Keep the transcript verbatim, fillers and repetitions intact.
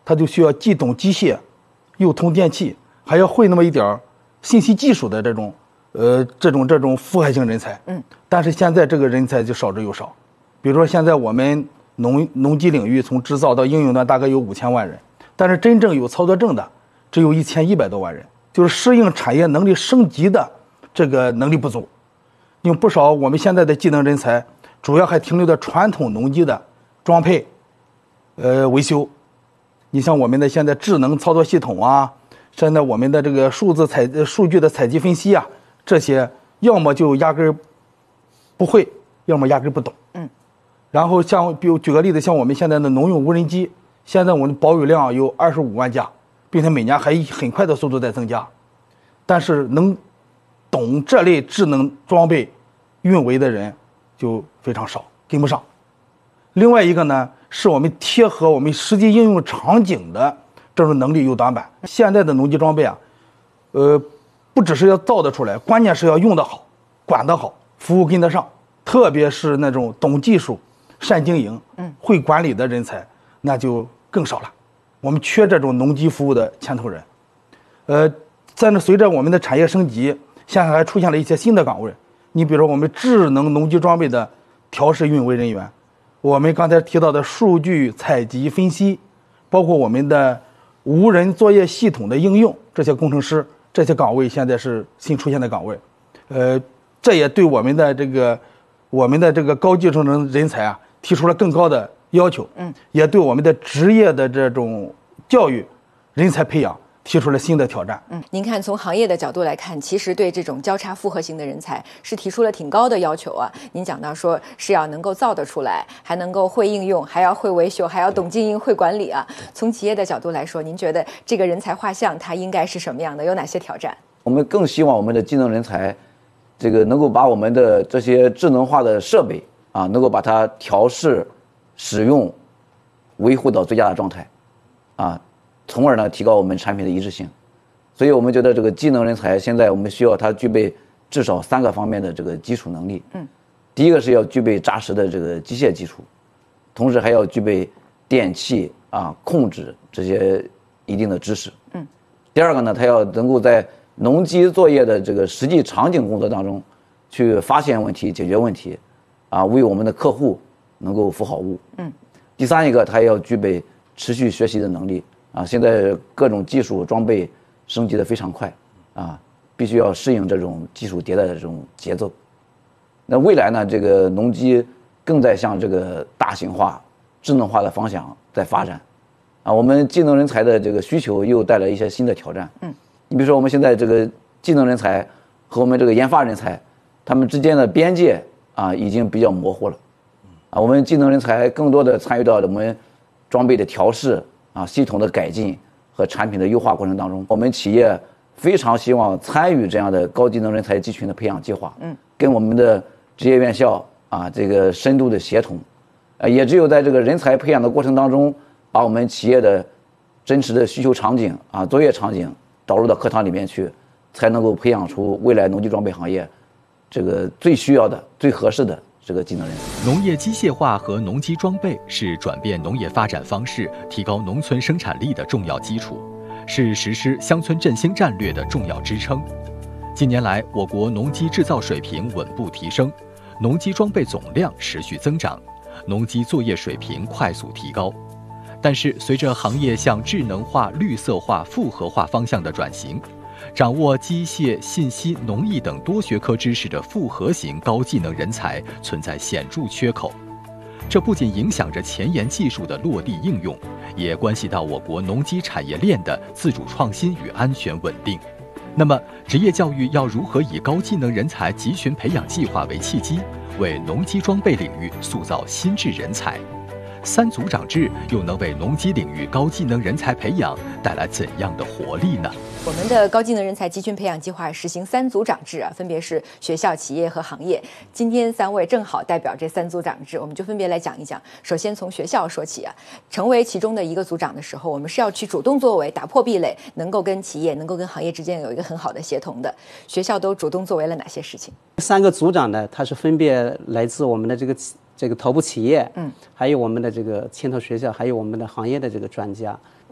他就需要既懂机械，又通电气，还要会那么一点信息技术的这种，呃，这种这种复合型人才。嗯，但是现在这个人才就少之又少。比如说现在我们农农机领域从制造到应用端大概有五千万人，但是真正有操作证的只有一千一百多万人，就是适应产业能力升级的这个能力不足。有不少我们现在的技能人才，主要还停留在传统农机的装配、呃维修。你像我们的现在智能操作系统啊，现在我们的这个数字采数据的采集分析啊，这些要么就压根儿不会，要么压根儿不懂。嗯。然后像比如举个例子，像我们现在的农用无人机，现在我们的保有量有二十五万架，并且每年还以很快的速度在增加，但是能懂这类智能装备运维的人就非常少，跟不上。另外一个呢，是我们贴合我们实际应用场景的这种能力有短板。现在的农机装备啊，呃，不只是要造得出来，关键是要用得好、管得好、服务跟得上。特别是那种懂技术、善经营、嗯，会管理的人才，那就更少了。我们缺这种农机服务的牵头人。呃，在那随着我们的产业升级，现在还出现了一些新的岗位。你比如说我们智能农机装备的调试运维人员，我们刚才提到的数据采集分析，包括我们的无人作业系统的应用，这些工程师，这些岗位现在是新出现的岗位。呃，这也对我们的这个我们的这个高技术人人才啊提出了更高的要求。嗯，也对我们的职业的这种教育、人才培养提出了新的挑战。 嗯，您看从行业的角度来看，其实对这种交叉复合型的人才是提出了挺高的要求啊。您讲到说是要能够造得出来，还能够会应用，还要会维修，还要懂经营、会管理啊。从企业的角度来说，您觉得这个人才画像它应该是什么样的？有哪些挑战？ 我们更希望我们的技能人才，这个能够把我们的这些智能化的设备啊，能够把它调试、使用、维护到最佳的状态，啊。从而呢提高我们产品的一致性。所以我们觉得这个技能人才现在我们需要他具备至少三个方面的这个基础能力。嗯，第一个是要具备扎实的这个机械基础，同时还要具备电气啊控制这些一定的知识。嗯，第二个呢，他要能够在农机作业的这个实际场景工作当中去发现问题、解决问题，啊，为我们的客户能够服好务。嗯，第三一个，他也要具备持续学习的能力。啊，现在各种技术装备升级的非常快，啊，必须要适应这种技术迭代的这种节奏。那未来呢，这个农机更在向这个大型化、智能化的方向在发展，啊，我们技能人才的这个需求又带来一些新的挑战。嗯，你比如说我们现在这个技能人才和我们这个研发人才，他们之间的边界啊已经比较模糊了，啊，我们技能人才更多的参与到我们装备的调试。啊，系统的改进和产品的优化过程当中，我们企业非常希望参与这样的高技能人才集群的培养计划，嗯，跟我们的职业院校啊这个深度的协同，呃，也只有在这个人才培养的过程当中，把我们企业的真实的需求场景啊作业场景导入到课堂里面去，才能够培养出未来农机装备行业这个最需要的、最合适的。这个技能人才， 农业机械化和农机装备是转变农业发展方式、提高农村生产力的重要基础，是实施乡村振兴战略的重要支撑。近年来，我国农机制造水平稳步提升，农机装备总量持续增长，农机作业水平快速提高。但是，随着行业向智能化、绿色化、复合化方向的转型，掌握机械、信息、农艺等多学科知识的复合型高技能人才存在显著缺口，这不仅影响着前沿技术的落地应用，也关系到我国农机产业链的自主创新与安全稳定。那么，职业教育要如何以高技能人才集群培养计划为契机，为农机装备领域塑造新质人才？三组长制又能为农机领域高技能人才培养带来怎样的活力呢？ 我们的高技能人才集群培养计划实行三组长制啊，分别是学校、企业和行业。今天三位正好代表这三组长制，我们就分别来讲一讲。首先从学校说起啊，成为其中的一个组长的时候，我们是要去主动作为，打破壁垒，能够跟企业、能够跟行业之间有一个很好的协同的。学校都主动作为了哪些事情？ 三个组长呢，他是分别来自我们的这个这个头部企业，嗯，还有我们的这个牵头学校，还有我们的行业的这个专家。